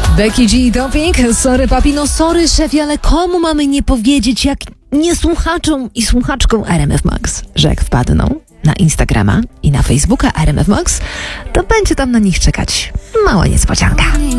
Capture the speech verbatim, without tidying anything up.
Becky G i Doping, sorry papi, no sorry szefie, ale komu mamy nie powiedzieć, jak nie słuchaczom i słuchaczkom R M F Max, że jak wpadną na Instagrama i na Facebooka R M F Max, to będzie tam na nich czekać mała niespodzianka.